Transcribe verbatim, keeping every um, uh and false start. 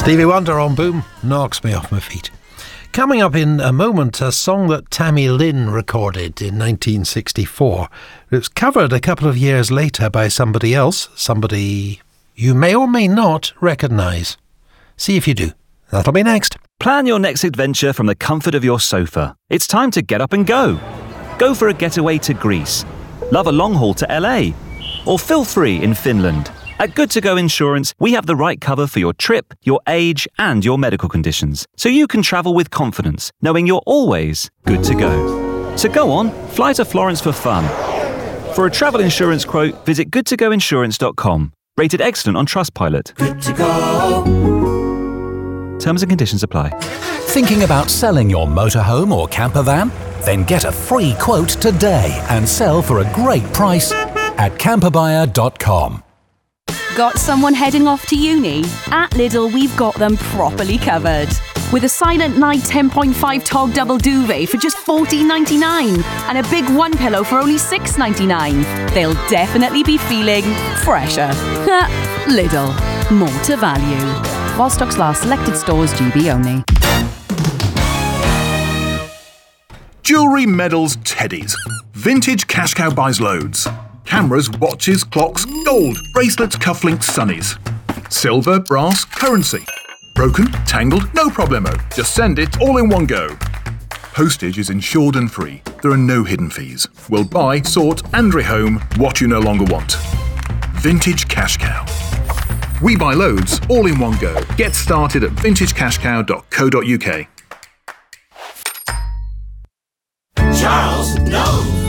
Stevie Wonder on Boom knocks me off my feet. Coming up in a moment, a song that Tammy Lynn recorded in nineteen sixty-four. It was covered a couple of years later by somebody else, somebody you may or may not recognise. See if you do. That'll be next. Plan your next adventure from the comfort of your sofa. It's time to get up and go. Go for a getaway to Greece. Love a long haul to L A. Or feel free in Finland. At Good To Go Insurance, we have the right cover for your trip, your age, and your medical conditions, so you can travel with confidence, knowing you're always good to go. So go on, fly to Florence for fun. For a travel insurance quote, visit good to go insurance dot com. Rated excellent on Trustpilot. Good to go. Terms and conditions apply. Thinking about selling your motorhome or camper van? Then get a free quote today and sell for a great price at camper buyer dot com. Got someone heading off to uni? At Lidl, we've got them properly covered. With a Silent Night ten point five Tog double duvet for just fourteen ninety-nine and a big one pillow for only six ninety-nine. They'll definitely be feeling fresher. Lidl. More to value. While stocks last, selected stores, G B only. Jewellery, medals, teddies. Vintage Cash Cow buys loads. Cameras, watches, clocks, gold, bracelets, cufflinks, sunnies. Silver, brass, currency. Broken, tangled, no problemo. Just send it all in one go. Postage is insured and free. There are no hidden fees. We'll buy, sort and rehome what you no longer want. Vintage Cash Cow. We buy loads all in one go. Get started at vintage cash cow dot co dot uk.